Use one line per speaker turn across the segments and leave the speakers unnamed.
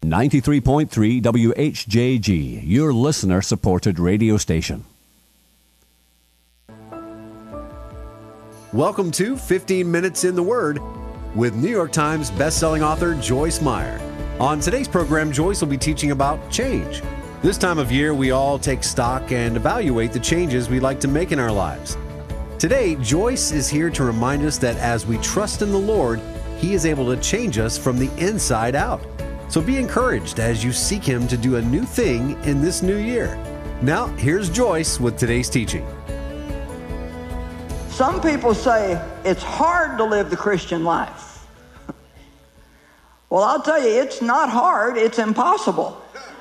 93.3 WHJG, your listener-supported radio station.
Welcome to 15 Minutes in the Word with New York Times bestselling author Joyce Meyer. On today's program, Joyce will be teaching about change. This time of year, we all take stock and evaluate the changes we'd like to make in our lives. Today, Joyce is here to remind us that as we trust in the Lord, He is able to change us from the inside out. So be encouraged as you seek Him to do a new thing in this new year. Now, here's Joyce with today's teaching.
Some people say it's hard to live the Christian life. Well, I'll tell you, it's not hard, it's impossible.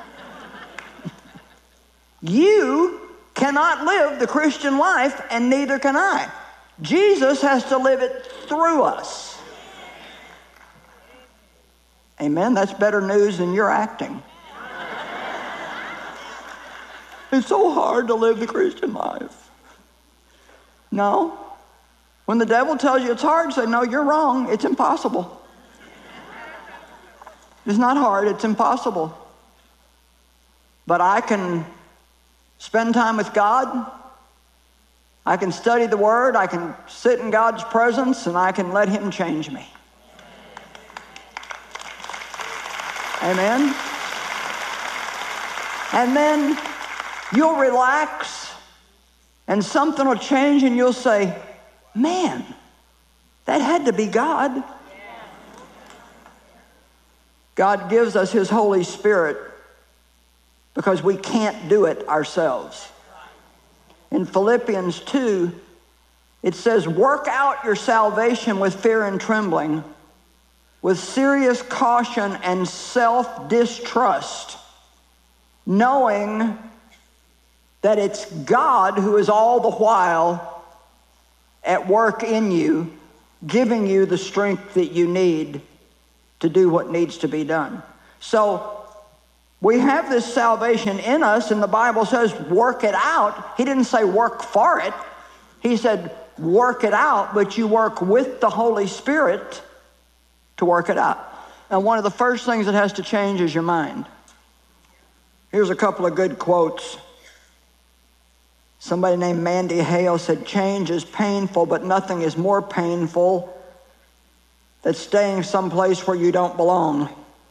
You cannot live the Christian life, and neither can I. Jesus has to live it through us. Amen. That's better news than you're acting. It's so hard to live the Christian life. No. When the devil tells you it's hard, say, no, you're wrong. It's impossible. It's not hard. It's impossible. But I can spend time with God. I can study the Word. I can sit in God's presence, and I can let Him change me. Amen. And then you'll relax, and something will change, and you'll say, man, that had to be God. God gives us His Holy Spirit because we can't do it ourselves. In Philippians 2, it says, work out your salvation with fear and trembling, with serious caution and self-distrust, knowing that it's God who is all the while at work in you, giving you the strength that you need to do what needs to be done. So we have this salvation in us, and the Bible says work it out. He didn't say work for it. He said work it out, but you work with the Holy Spirit to work it out. And one of the first things that has to change is your mind. Here's a couple of good quotes. Somebody named Mandy Hale said, change is painful, but nothing is more painful than staying someplace where you don't belong.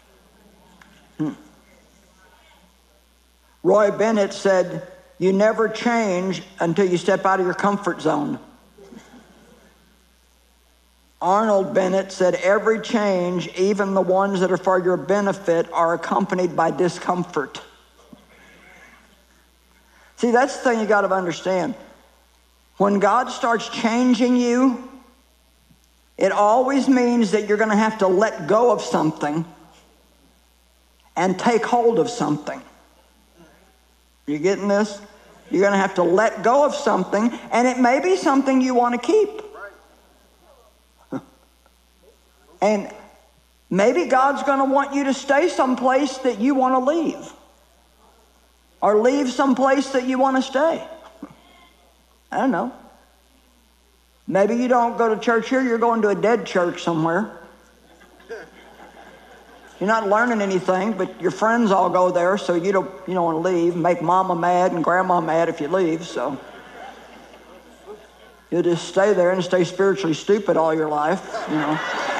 Roy Bennett said, you never change until you step out of your comfort zone. Arnold Bennett said, every change, even the ones that are for your benefit, are accompanied by discomfort. See, that's the thing you got to understand. When God starts changing you, it always means that you're going to have to let go of something and take hold of something. You getting this? You're going to have to let go of something, and it may be something you want to keep. And maybe God's going to want you to stay someplace that you want to leave, or leave someplace that you want to stay. I don't know. Maybe you don't go to church here, you're going to a dead church somewhere. You're not learning anything, but your friends all go there, so you don't want to leave. Make mama mad and grandma mad if you leave, so you'll just stay there and stay spiritually stupid all your life, you know.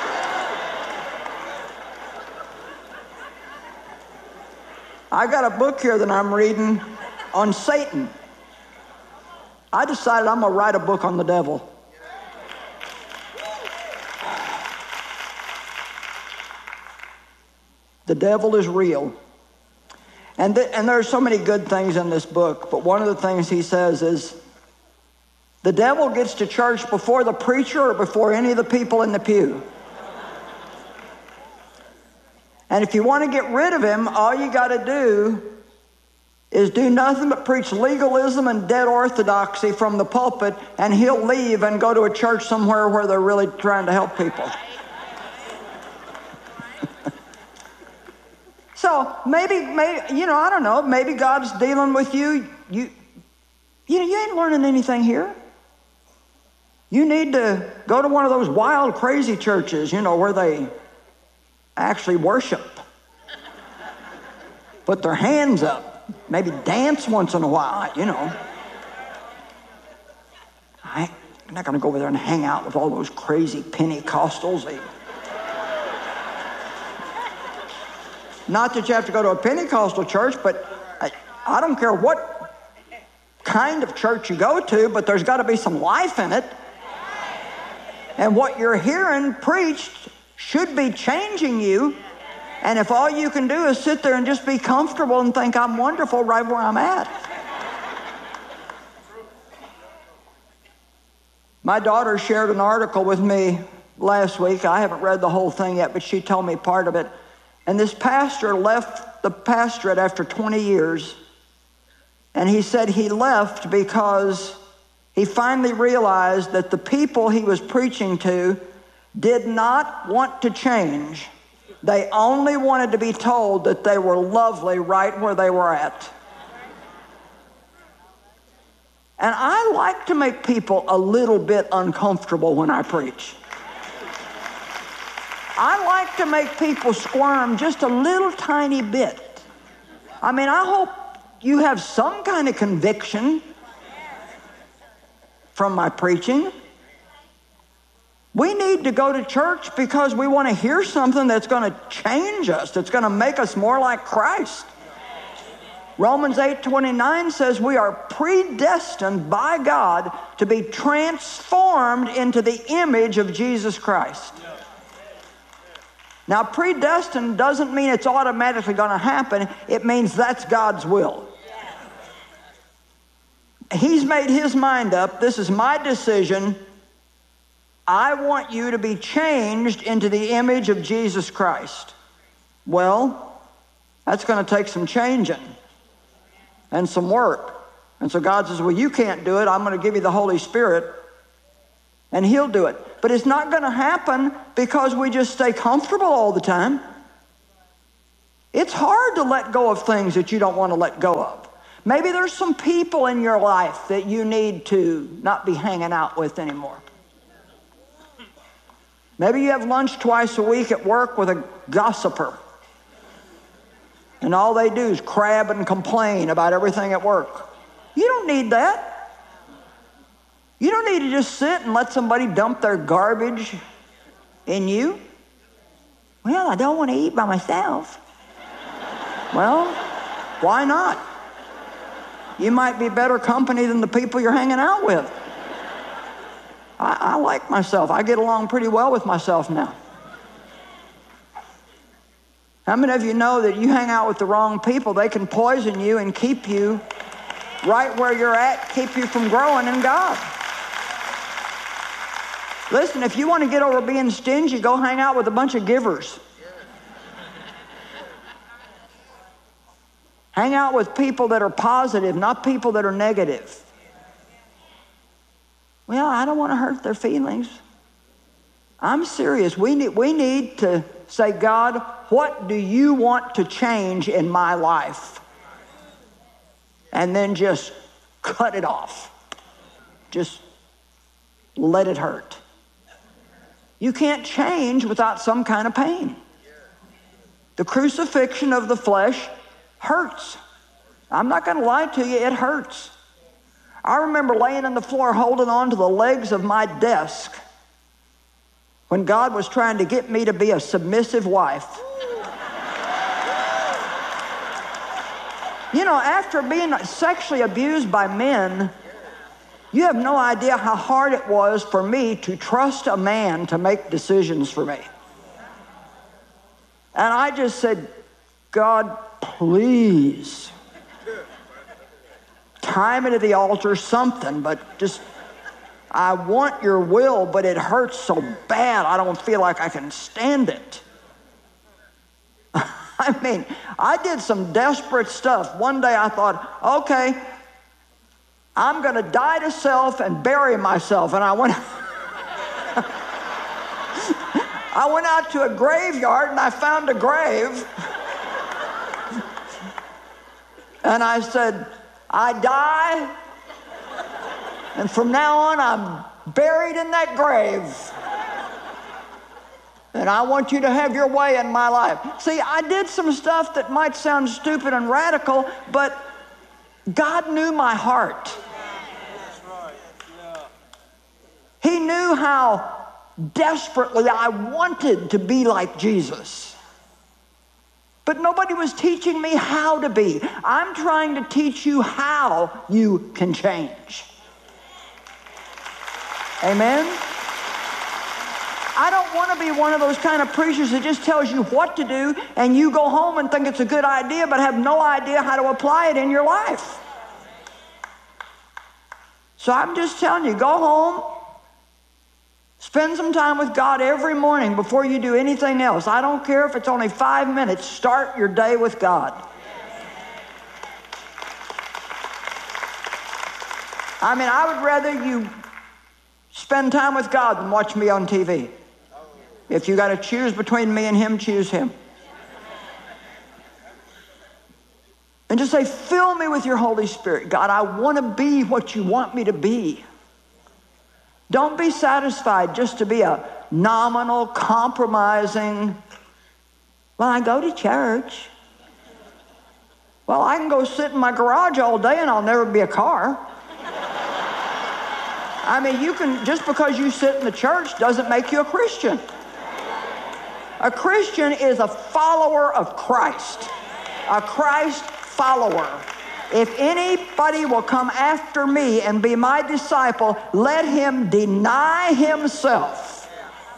I got a book here that I'm reading on Satan. I decided I'm going to write a book on the devil. The devil is real. And there are so many good things in this book, but one of the things he says is, the devil gets to church before the preacher or before any of the people in the pew. And if you want to get rid of him, all you got to do is do nothing but preach legalism and dead orthodoxy from the pulpit, and he'll leave and go to a church somewhere where they're really trying to help people. So maybe, I don't know, maybe God's dealing with you. You ain't learning anything here. You need to go to one of those wild, crazy churches, where they actually worship. put their hands up, maybe dance once in a while, you know. I'm not going to go over there and hang out with all those crazy Pentecostals. Not that you have to go to a Pentecostal church, but I don't care what kind of church you go to, but there's got to be some life in it. And what you're hearing preached should be changing you. And if all you can do is sit there and just be comfortable and think I'm wonderful right where I'm at. My daughter shared an article with me last week. I haven't read the whole thing yet, but she told me part of it. And this pastor left the pastorate after 20 years. And he said he left because he finally realized that the people he was preaching to did not want to change. They only wanted to be told that they were lovely right where they were at. And I like to make people a little bit uncomfortable when I preach. I like to make people squirm just a little tiny bit. I mean, I hope you have some kind of conviction from my preaching. We need to go to church because we want to hear something that's going to change us, that's going to make us more like Christ. Romans 8:29 says we are predestined by God to be transformed into the image of Jesus Christ. Now, predestined doesn't mean it's automatically going to happen. It means that's God's will. He's made his mind up. This is my decision. I want you to be changed into the image of Jesus Christ. Well, that's going to take some changing and some work. And so God says, well, you can't do it. I'm going to give you the Holy Spirit, and he'll do it. But it's not going to happen because we just stay comfortable all the time. It's hard to let go of things that you don't want to let go of. Maybe there's some people in your life that you need to not be hanging out with anymore. Maybe you have lunch twice a week at work with a gossiper. And all they do is crab and complain about everything at work. You don't need that. You don't need to just sit and let somebody dump their garbage in you. Well, I don't want to eat by myself. Well, why not? You might be better company than the people you're hanging out with. I like myself. I get along pretty well with myself now. How many of you know that you hang out with the wrong people, they can poison you and keep you right where you're at, keep you from growing in God? Listen, if you want to get over being stingy, go hang out with a bunch of givers. Hang out with people that are positive, not people that are negative. Well, I don't want to hurt their feelings. I'm serious. We need to say, God, what do you want to change in my life? And then just cut it off. Just let it hurt. You can't change without some kind of pain. The crucifixion of the flesh hurts. I'm not going to lie to you, it hurts. I remember laying on the floor holding on to the legs of my desk when God was trying to get me to be a submissive wife. You know, after being sexually abused by men, you have no idea how hard it was for me to trust a man to make decisions for me. And I just said, God, please, tie me to the altar, something, but just, I want your will, but it hurts so bad, I don't feel like I can stand it. I mean, I did some desperate stuff. One day I thought, okay, I'm going to die to self and bury myself. And I went out to a graveyard and I found a grave. And I said, I die, and from now on I'm buried in that grave. and I want you to have your way in my life. See, I did some stuff that might sound stupid and radical, but God knew my heart. He knew how desperately I wanted to be like Jesus. But nobody was teaching me how to be. I'm trying to teach you how you can change. Amen? I don't want to be one of those kind of preachers that just tells you what to do and you go home and think it's a good idea but have no idea how to apply it in your life. So I'm just telling you, go home, spend some time with God every morning before you do anything else. I don't care if it's only 5 minutes. Start your day with God. I mean, I would rather you spend time with God than watch me on TV. If you got to choose between me and him, choose him. And just say, fill me with your Holy Spirit. God, I want to be what you want me to be. Don't be satisfied just to be a nominal, compromising, well, I go to church. Well, I can go sit in my garage all day and I'll never be a car. I mean, you can, just because you sit in the church doesn't make you a Christian. A Christian is a follower of Christ, a Christ follower. If anybody will come after me and be my disciple, let him deny himself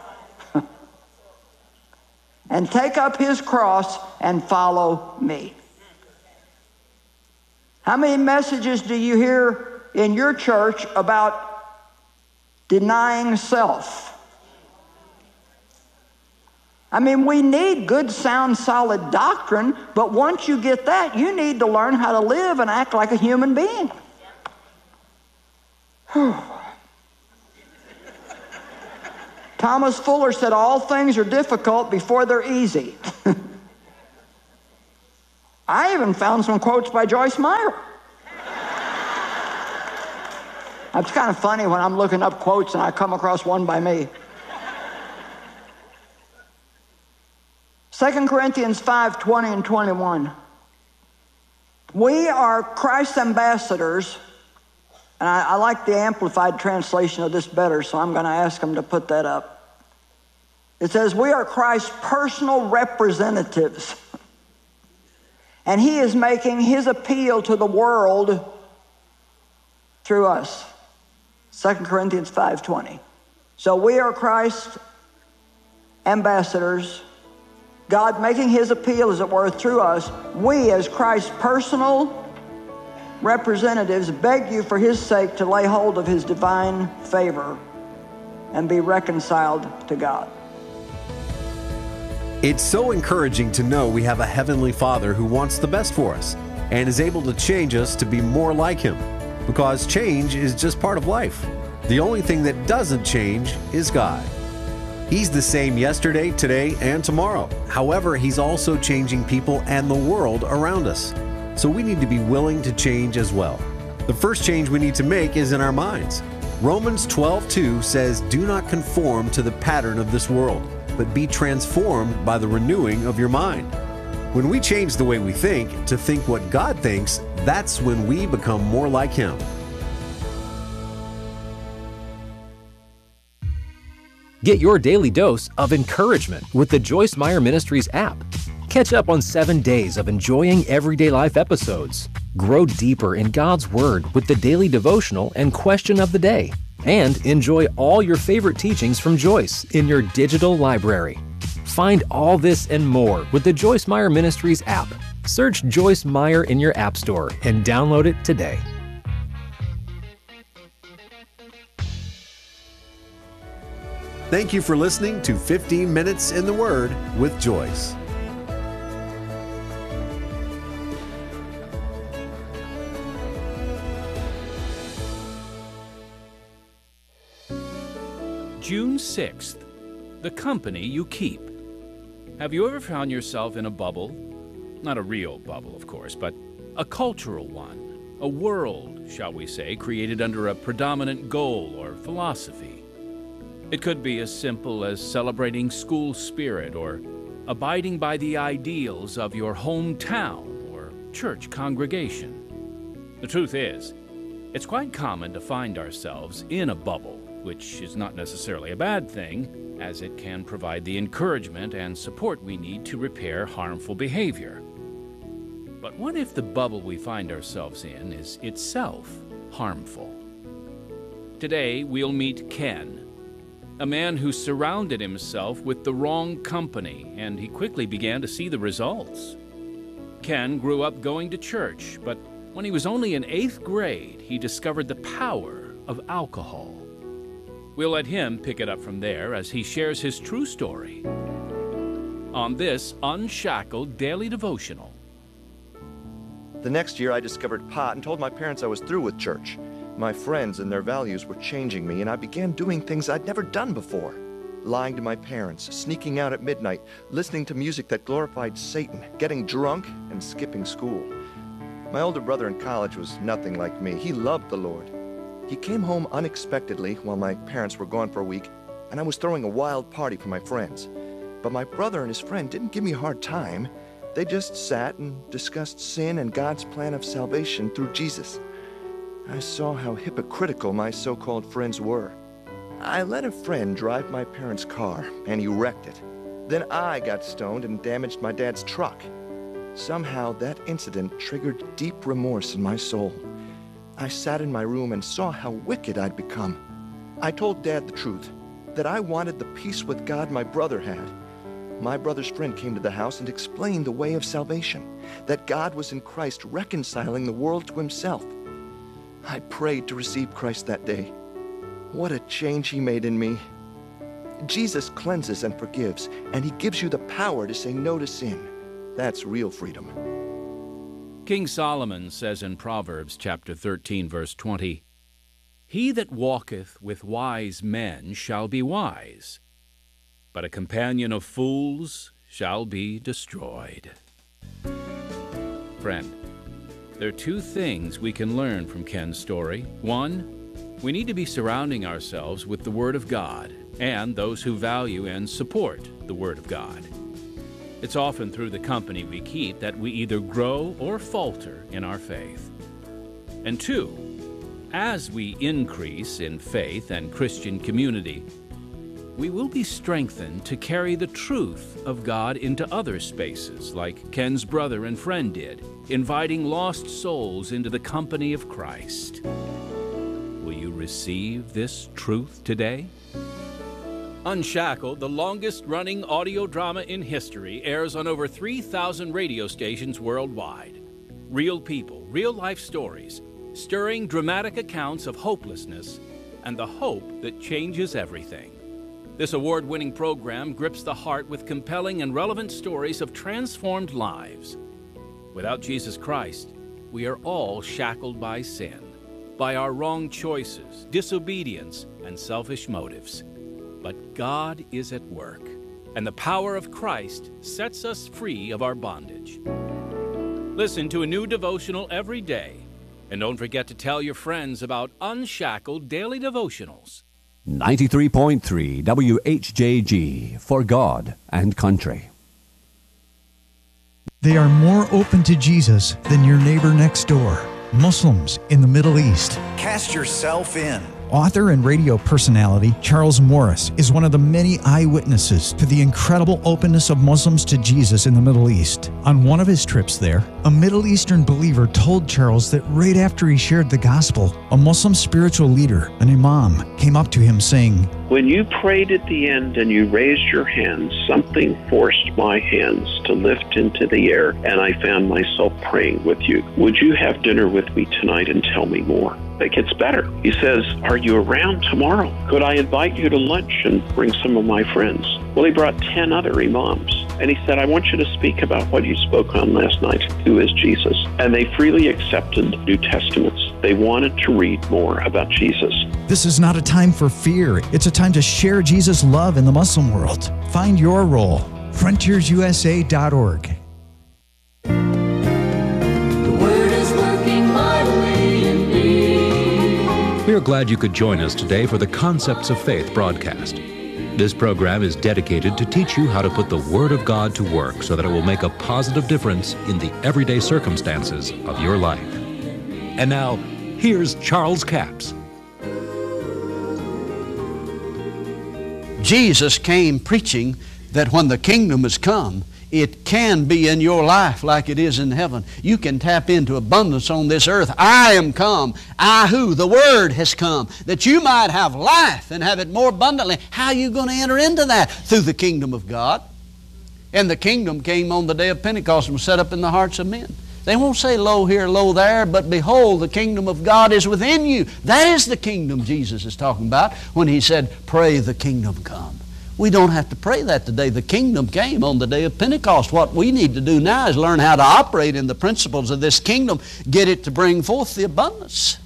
and take up his cross and follow me. How many messages do you hear in your church about denying self? I mean, we need good, sound, solid doctrine, but once you get that, you need to learn how to live and act like a human being. Thomas Fuller said, all things are difficult before they're easy. I even found some quotes by Joyce Meyer. It's kind of funny when I'm looking up quotes and I come across one by me. 2 Corinthians 5:20 and 21. We are Christ's ambassadors, and I like the Amplified translation of this better, so I'm going to ask them to put that up. It says, we are Christ's personal representatives, and he is making his appeal to the world through us. 2 Corinthians 5:20. So we are Christ's ambassadors, God making his appeal, as it were, through us. We, as Christ's personal representatives, beg you for his sake to lay hold of his divine favor and be reconciled to God.
It's so encouraging to know we have a Heavenly Father who wants the best for us and is able to change us to be more like him, because change is just part of life. The only thing that doesn't change is God. He's the same yesterday, today, and tomorrow. However, he's also changing people and the world around us. So we need to be willing to change as well. The first change we need to make is in our minds. Romans 12:2 says, do not conform to the pattern of this world, but be transformed by the renewing of your mind. When we change the way we think to think what God thinks, that's when we become more like him.
Get your daily dose of encouragement with the Joyce Meyer Ministries app. Catch up on 7 days of enjoying everyday life episodes. Grow deeper in God's Word with the daily devotional and question of the day. And enjoy all your favorite teachings from Joyce in your digital library. Find all this and more with the Joyce Meyer Ministries app. Search Joyce Meyer in your app store and download it today.
Thank you for listening to 15 Minutes in the Word with Joyce.
June 6th, the company you keep. Have you ever found yourself in a bubble? Not a real bubble, of course, but a cultural one. A world, shall we say, created under a predominant goal or philosophy. It could be as simple as celebrating school spirit or abiding by the ideals of your hometown or church congregation. The truth is, it's quite common to find ourselves in a bubble, which is not necessarily a bad thing, as it can provide the encouragement and support we need to repair harmful behavior. But what if the bubble we find ourselves in is itself harmful? Today, we'll meet Ken, a man who surrounded himself with the wrong company, and he quickly began to see the results. Ken grew up going to church, but when he was only in 8th grade, he discovered the power of alcohol. We'll let him pick it up from there as he shares his true story on this Unshackled Daily Devotional.
The next year, I discovered pot and told my parents I was through with church. My friends and their values were changing me, and I began doing things I'd never done before. Lying to my parents, sneaking out at midnight, listening to music that glorified Satan, getting drunk, and skipping school. My older brother in college was nothing like me. He loved the Lord. He came home unexpectedly while my parents were gone for a week, and I was throwing a wild party for my friends. But my brother and his friend didn't give me a hard time. They just sat and discussed sin and God's plan of salvation through Jesus. I saw how hypocritical my so-called friends were. I let a friend drive my parents' car, and he wrecked it. Then I got stoned and damaged my dad's truck. Somehow that incident triggered deep remorse in my soul. I sat in my room and saw how wicked I'd become. I told Dad the truth, that I wanted the peace with God my brother had. My brother's friend came to the house and explained the way of salvation, that God was in Christ reconciling the world to himself. I prayed to receive Christ that day. What a change he made in me. Jesus cleanses and forgives, and he gives you the power to say no to sin. That's real freedom.
King Solomon says in Proverbs chapter 13, verse 20, "He that walketh with wise men shall be wise, but a companion of fools shall be destroyed." Friend, there are two things we can learn from Ken's story. One, we need to be surrounding ourselves with the Word of God and those who value and support the Word of God. It's often through the company we keep that we either grow or falter in our faith. And two, as we increase in faith and Christian community, we will be strengthened to carry the truth of God into other spaces, like Ken's brother and friend did, inviting lost souls into the company of Christ. Will you receive this truth today? Unshackled, the longest-running audio drama in history, airs on over 3,000 radio stations worldwide. Real people, real-life stories, stirring dramatic accounts of hopelessness and the hope that changes everything. This award-winning program grips the heart with compelling and relevant stories of transformed lives. Without Jesus Christ, we are all shackled by sin, by our wrong choices, disobedience, and selfish motives. But God is at work, and the power of Christ sets us free of our bondage. Listen to a new devotional every day, and don't forget to tell your friends about Unshackled Daily Devotionals.
93.3 WHJG, for God and country.
They are more open to Jesus than your neighbor next door. Muslims in the Middle East.
Cast yourself in.
Author and radio personality Charles Morris is one of the many eyewitnesses to the incredible openness of Muslims to Jesus in the Middle East. On one of his trips there, a Middle Eastern believer told Charles that right after he shared the gospel, a Muslim spiritual leader, an imam, came up to him saying,
"When you prayed at the end and you raised your hands, something forced my hands to lift into the air, and I found myself praying with you. Would you have dinner with me tonight and tell me more?" It gets better. He says, "Are you around tomorrow? Could I invite you to lunch and bring some of my friends?" Well, he brought 10 other imams. And he said, "I want you to speak about what you spoke on last night. Who is Jesus?" And they freely accepted New Testaments. They wanted to read more about Jesus.
This is not a time for fear. It's a time to share Jesus' love in the Muslim world. Find your role. FrontiersUSA.org.
The Word is working mightily in me.
We
are glad you could join us today for the Concepts of Faith broadcast. This program is dedicated to teach you how to put the Word of God to work so that it will make a positive difference in the everyday circumstances of your life. And now, here's Charles Capps.
Jesus came preaching that when the kingdom has come, it can be in your life like it is in heaven. You can tap into abundance on this earth. I am come. I who? The Word has come, that you might have life and have it more abundantly. How are you going to enter into that? Through the kingdom of God. And the kingdom came on the day of Pentecost and was set up in the hearts of men. They won't say, lo here, lo there, but behold, the kingdom of God is within you. That is the kingdom Jesus is talking about when He said, pray the kingdom come. We don't have to pray that today. The kingdom came on the day of Pentecost. What we need to do now is learn how to operate in the principles of this kingdom, get it to bring forth the abundance.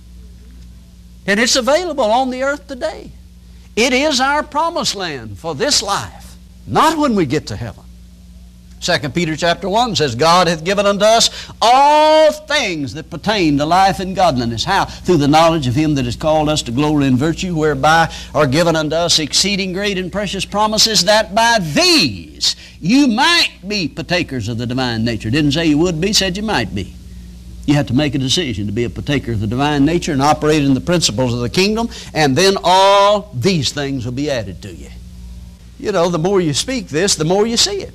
And it's available on the earth today. It is our promised land for this life, not when we get to heaven. 2 Peter chapter 1 says, God hath given unto us all things that pertain to life and godliness. How? Through the knowledge of Him that has called us to glory and virtue, whereby are given unto us exceeding great and precious promises, that by these you might be partakers of the divine nature. Didn't say you would be, said you might be. You have to make a decision to be a partaker of the divine nature and operate in the principles of the kingdom, and then all these things will be added to you. You know, the more you speak this, the more you see it.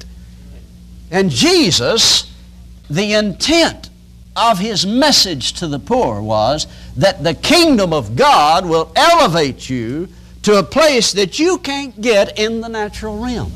And Jesus, the intent of His message to the poor was that the kingdom of God will elevate you to a place that you can't get in the natural realm.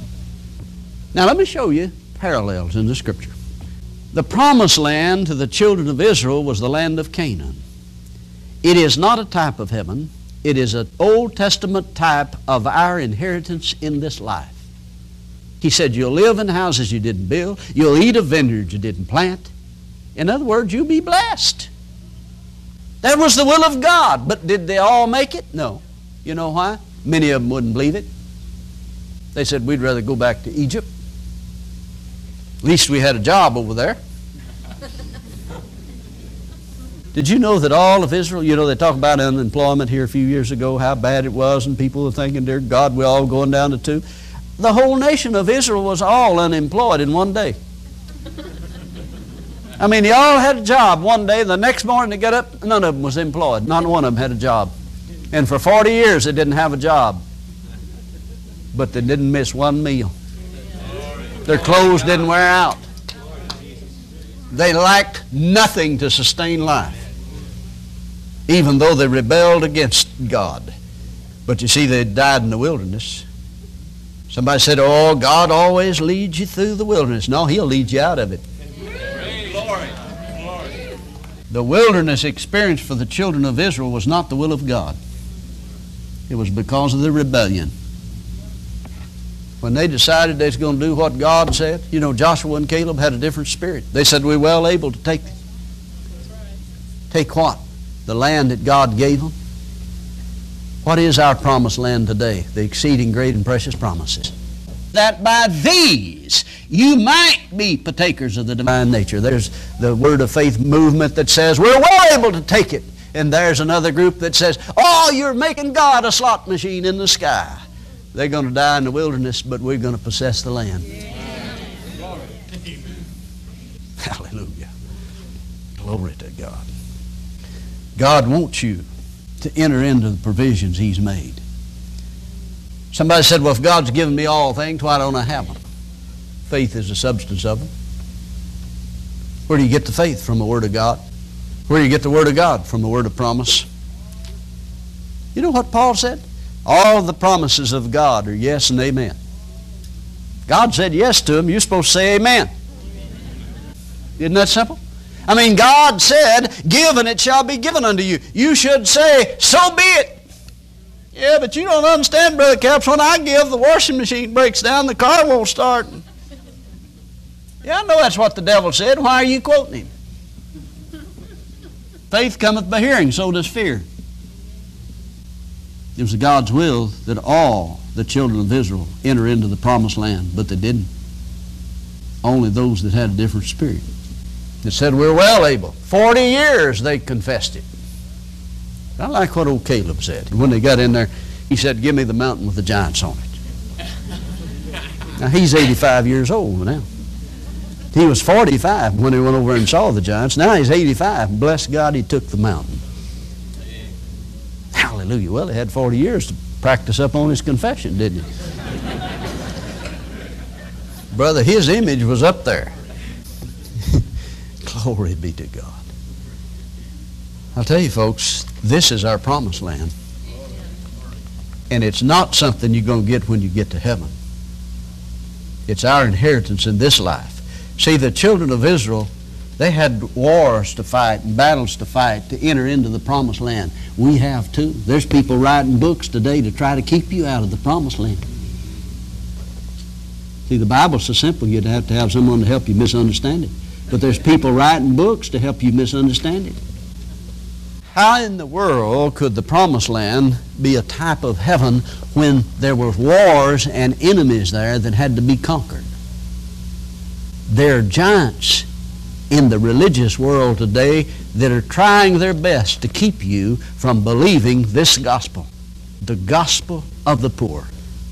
Now let me show you parallels in the Scripture. The promised land to the children of Israel was the land of Canaan. It is not a type of heaven. It is an Old Testament type of our inheritance in this life. He said, you'll live in houses you didn't build. You'll eat of vineyards you didn't plant. In other words, you'll be blessed. That was the will of God. But did they all make it? No. You know why? Many of them wouldn't believe it. They said, we'd rather go back to Egypt. At least we had a job over there. Did you know that all of Israel, you know, they talk about unemployment here a few years ago, how bad it was, and people were thinking, dear God, we're all going down the tube. The whole nation of Israel was all unemployed in one day. I mean, they all had a job one day. The next morning they got up, none of them was employed. Not one of them had a job. And for 40 years they didn't have a job. But they didn't miss one meal. Their clothes didn't wear out. They lacked nothing to sustain life, even though they rebelled against God. But you see, they died in the wilderness. Somebody said, oh, God always leads you through the wilderness. No, He'll lead you out of it. The wilderness experience for the children of Israel was not the will of God. It was because of the rebellion. When they decided they was going to do what God said, you know, Joshua and Caleb had a different spirit. They said, we're well able to take what? The land that God gave them. What is our promised land today? The exceeding great and precious promises. That by these you might be partakers of the divine nature. There's the Word of Faith movement that says we're well able to take it. And there's another group that says, oh, you're making God a slot machine in the sky. They're going to die in the wilderness, but we're going to possess the land. Yeah. Hallelujah. Glory to God. God wants you to enter into the provisions He's made. Somebody said, well, if God's given me all things, why don't I have them? Faith is the substance of them. Where do you get the faith? From the Word of God. Where do you get the Word of God? From the Word of promise. You know what Paul said? All the promises of God are yes and amen. God said yes to them. You're supposed to say amen. Isn't that simple? I mean, God said, give and it shall be given unto you. You should say, so be it. Yeah, but you don't understand, Brother Capps. When I give, the washing machine breaks down, the car won't start. Yeah, I know that's what the devil said. Why are you quoting him? Faith cometh by hearing, so does fear. It was God's will that all the children of Israel enter into the promised land, but they didn't. Only those that had a different spirit. It said we're well able. 40 years they confessed it. I like what old Caleb said. When they got in there, he said, give me the mountain with the giants on it. Now, he's 85 years old now. He was 45 when he went over and saw the giants. Now he's 85. Bless God, he took the mountain. Hallelujah. Well, he had 40 years to practice up on his confession, didn't he? Brother, his image was up there. Glory be to God. I'll tell you, folks, this is our promised land. And it's not something you're going to get when you get to heaven. It's our inheritance in this life. See, the children of Israel, they had wars to fight and battles to fight to enter into the promised land. We have too. There's people writing books today to try to keep you out of the promised land. See, the Bible's so simple you'd have to have someone to help you misunderstand it. But there's people writing books to help you misunderstand it. How in the world could the promised land be a type of heaven when there were wars and enemies there that had to be conquered? There are giants in the religious world today that are trying their best to keep you from believing this gospel, the gospel of the poor,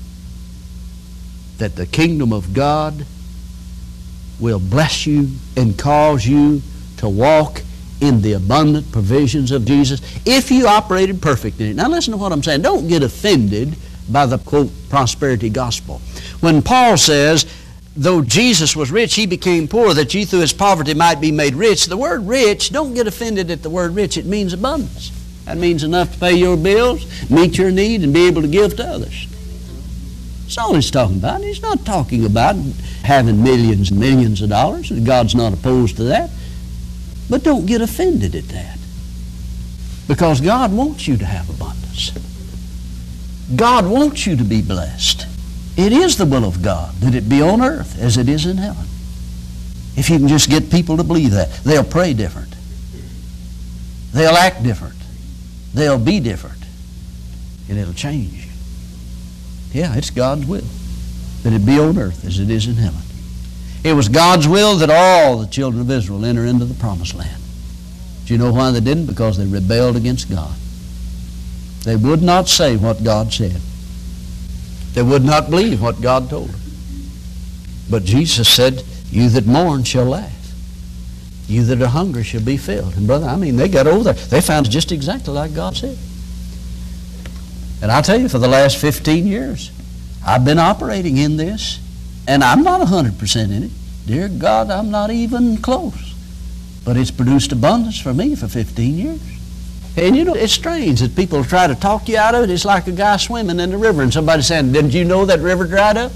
that the kingdom of God will bless you and cause you to walk in the abundant provisions of Jesus if you operated perfect in it. Now listen to what I'm saying. Don't get offended by the, quote, prosperity gospel. When Paul says, though Jesus was rich, he became poor, that ye through his poverty might be made rich. The word rich, don't get offended at the word rich. It means abundance. That means enough to pay your bills, meet your need, and be able to give to others. That's all he's talking about. He's not talking about having millions and millions of dollars. God's not opposed to that. But don't get offended at that. Because God wants you to have abundance. God wants you to be blessed. It is the will of God that it be on earth as it is in heaven. If you can just get people to believe that, they'll pray different. They'll act different. They'll be different. And it'll change you. Yeah, it's God's will that it be on earth as it is in heaven. It was God's will that all the children of Israel enter into the promised land. Do you know why they didn't? Because they rebelled against God. They would not say what God said. They would not believe what God told them. But Jesus said, you that mourn shall laugh. You that are hungry shall be filled. And brother, I mean, they got over there. They found it just exactly like God said. And I'll tell you, for the last 15 years, I've been operating in this. And I'm not 100% in it. Dear God, I'm not even close. But it's produced abundance for me for 15 years. And you know, it's strange that people try to talk you out of it. It's like a guy swimming in the river and somebody saying, didn't you know that river dried up?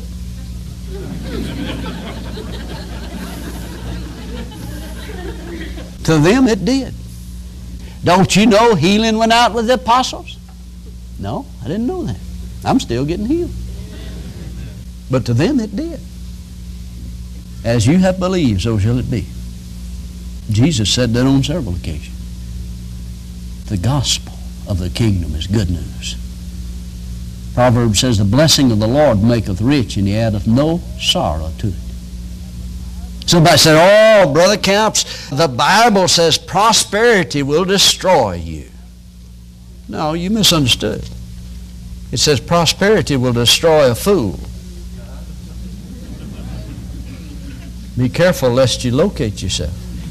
To them it did. Don't you know healing went out with the apostles? No, I didn't know that. I'm still getting healed. But to them it did. As you have believed, so shall it be. Jesus said that on several occasions. The gospel of the kingdom is good news. Proverbs says, the blessing of the Lord maketh rich, and he addeth no sorrow to it. Somebody said, oh, Brother Camps, the Bible says prosperity will destroy you. No, you misunderstood. It says prosperity will destroy a fool. Be careful lest you locate yourself.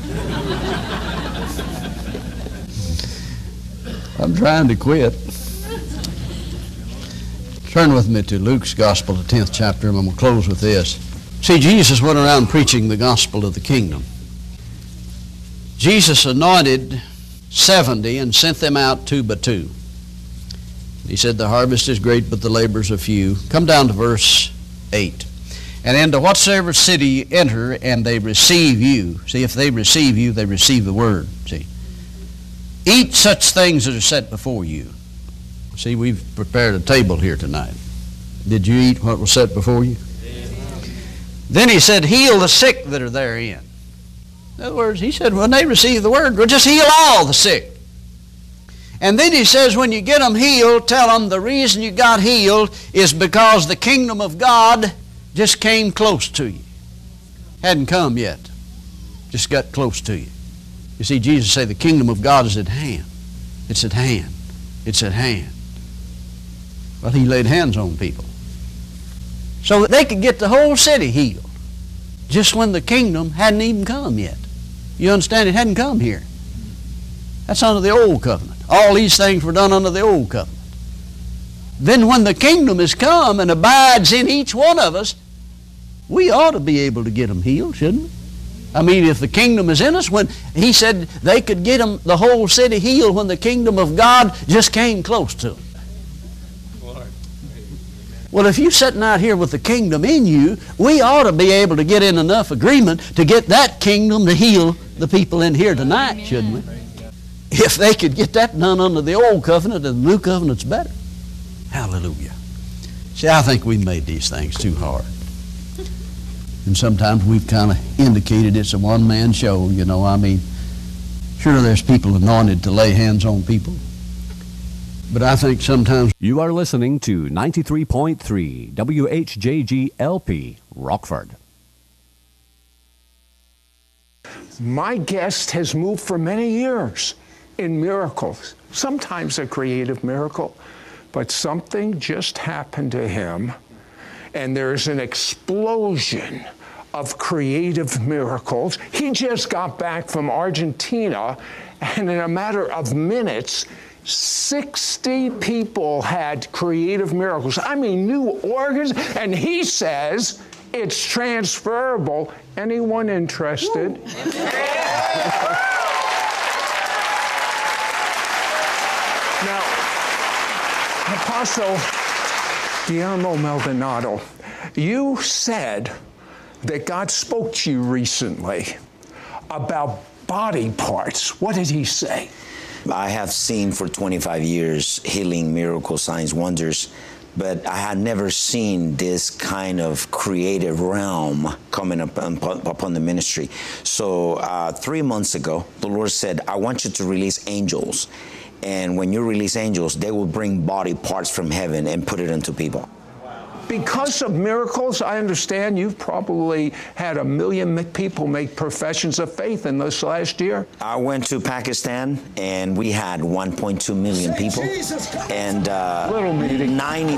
I'm trying to quit. Turn with me to Luke's Gospel, the 10th chapter, and I'm going to close with this. See, Jesus went around preaching the gospel of the kingdom. Jesus anointed 70 and sent them out two by two. He said, the harvest is great, but the laborers are few. Come down to verse 8. And into whatsoever city you enter, and they receive you. See, if they receive you, they receive the word. See, eat such things that are set before you. See, we've prepared a table here tonight. Did you eat what was set before you? Then he said, heal the sick that are therein. In other words, he said, when they receive the word, we'll just heal all the sick. And then he says, when you get them healed, tell them the reason you got healed is because the kingdom of God just came close to you. Hadn't come yet. Just got close to you. You see, Jesus said the kingdom of God is at hand. It's at hand. It's at hand. Well, he laid hands on people so that they could get the whole city healed just when the kingdom hadn't even come yet. You understand? It hadn't come here. That's under the old covenant. All these things were done under the old covenant. Then when the kingdom has come and abides in each one of us, we ought to be able to get them healed, shouldn't we? I mean, if the kingdom is in us, when he said they could get them, the whole city healed when the kingdom of God just came close to them. Well, if you're sitting out here with the kingdom in you, we ought to be able to get in enough agreement to get that kingdom to heal the people in here tonight, shouldn't we? If they could get that done under the old covenant, the new covenant's better. Hallelujah. See, I think we made these things too hard. And sometimes we've kind of indicated it's a one-man show, you know. I mean, sure, there's people anointed to lay hands on people. But I think sometimes...
You are listening to 93.3 WHJG-LP, Rockford.
My guest has moved for many years in miracles, sometimes a creative miracle, but something just happened to him, and there's an explosion of creative miracles. He just got back from Argentina, and in a matter of minutes, 60 people had creative miracles. I mean, new organs, and he says it's transferable. Anyone interested? Now, Apostle Guillermo Maldonado, you said that God spoke to you recently about body parts. What did he say?
I have seen for 25 years healing, miracles, signs, wonders, but I had never seen this kind of creative realm coming upon the ministry. So 3 months ago, the Lord said, I want you to release angels. And when you release angels, they will bring body parts from heaven and put it into people.
Because of miracles, I understand you've probably had 1 million people make professions of faith in this last year.
I went to Pakistan, and we had 1.2 million people. And
little meeting.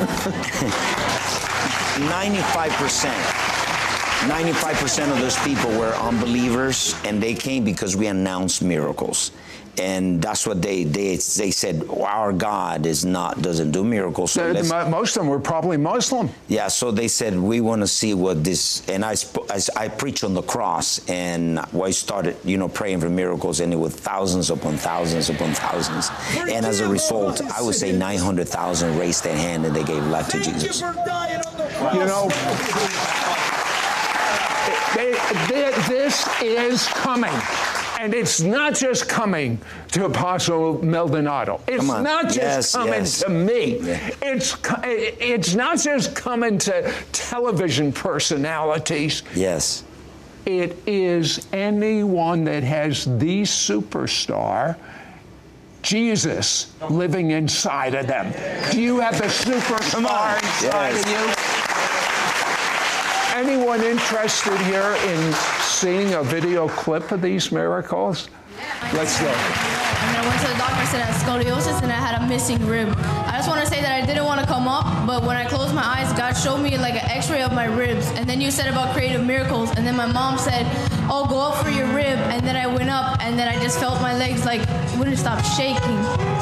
95% of those people were unbelievers, and they came because we announced miracles. And that's what they said. Our God doesn't do miracles. So
most of them were probably Muslim.
Yeah, so they said we want to see what this. And I preached on the cross, and I started, praying for miracles, and it was thousands upon thousands upon thousands. And as a result, I would say 900,000 raised their hand and they gave life to Jesus.
This is coming. And it's not just coming to Apostle Maldonado. It's not just coming to me. Yeah. It's not just coming to television personalities.
Yes.
It is anyone that has the superstar, Jesus, living inside of them. Do you have the superstar inside of you? Anyone interested here in seeing a video clip of these miracles? Let's go.
And I went to the doctor, I said I had scoliosis and I had a missing rib. I just want to say that I didn't want to come up, but when I closed my eyes, God showed me like an x-ray of my ribs. And then you said about creative miracles, and then my mom said, oh, go up for your rib. And then I went up, and then I just felt my legs like wouldn't stop shaking.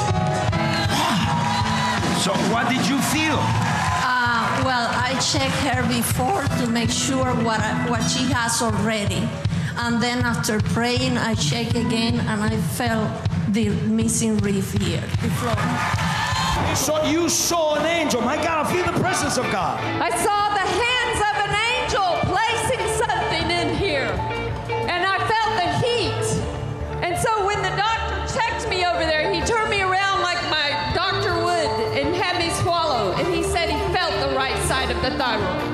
So what did you feel?
Well, I checked her before to make sure what she has already. And then after praying, I checked again, and I felt the missing rib here, the floor.
So you saw an angel. My God, I feel the presence of God.
I saw the hands of an angel placing something in here. And I felt the heat. And so when the doctor checked me over there, he turned me around like my doctor would and had me swallow. And he said he felt the right side of the thyroid.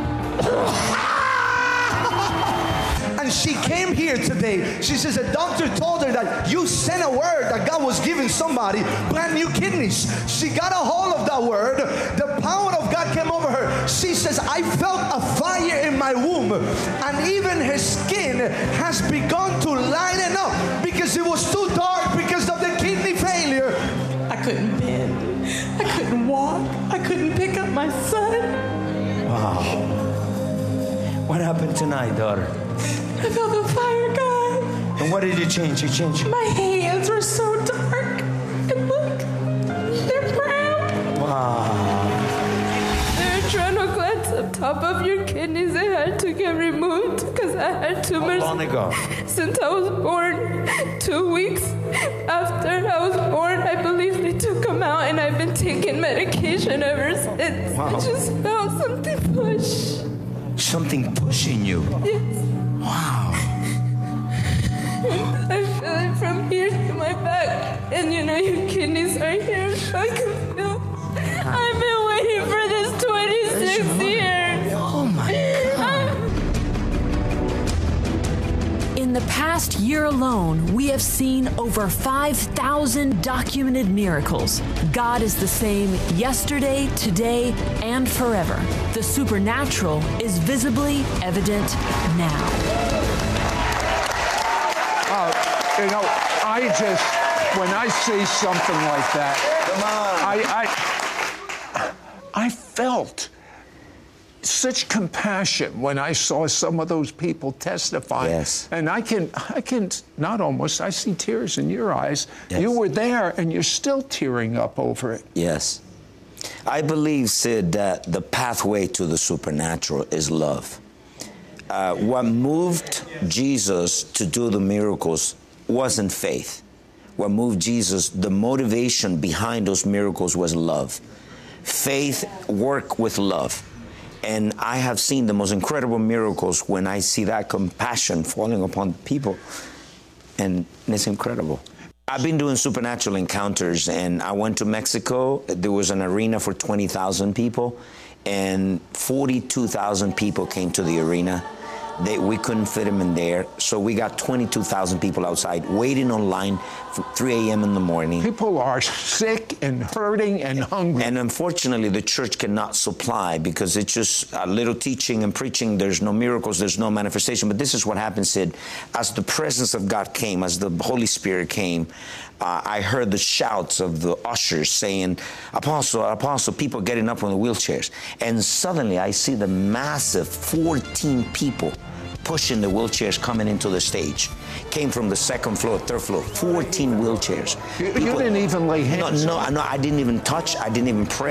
And she came here today. She says a doctor told her that you sent a word that God was giving somebody brand new kidneys. She got a hold of that word. The power of God came over her. She says, I felt a fire in my womb, and even her skin has begun to lighten up because it was too dark because of the kidney failure.
I couldn't bend.
my son.
Wow. What happened tonight, daughter?
I felt the fire, God.
And what did you change? You changed?
My hands were so dark. And look, they're brown.
Wow.
There are adrenal glands up top of your kidneys that had to get removed because I had tumors.
How long ago?
Since I was born. 2 weeks after I was born, I believe they took them out, and I've been taking medication ever since.
Wow.
I just felt something push.
Something pushing you?
Yes.
Wow.
And I feel it from here to my back. And you know, your kidneys are here, so I can feel. I've been waiting for this 26 years.
Oh my God.
In the past year alone, we have seen over 5,000 documented miracles. God is the same yesterday, today, and forever. The supernatural is visibly evident now.
When I see something like that, I felt such compassion when I saw some of those people testify.
Yes.
And I can not almost, I see tears in your eyes.
Yes.
You were there and you're still tearing up over it.
Yes. I believe, Sid, that the pathway to the supernatural is love. What moved Jesus to do the miracles wasn't faith. What moved Jesus, the motivation behind those miracles was love. Faith worked with love. And I have seen the most incredible miracles when I see that compassion falling upon people. And it's incredible. I've been doing supernatural encounters, and I went to Mexico. There was an arena for 20,000 people, and 42,000 people came to the arena. We couldn't fit them in there, so we got 22,000 people outside waiting online from 3 a.m. in the morning.
People are sick and hurting and hungry.
And unfortunately, the church cannot supply because it's just a little teaching and preaching. There's no miracles, there's no manifestation. But this is what happened, Sid. As the presence of God came, as the Holy Spirit came, I heard the shouts of the ushers saying, "Apostle, Apostle," people getting up on the wheelchairs. And suddenly I see the massive 14 people pushing the wheelchairs coming into the stage. Came from the second floor, third floor, 14 wheelchairs.
You didn't even lay hands on them.
No, I didn't even touch, I didn't even pray.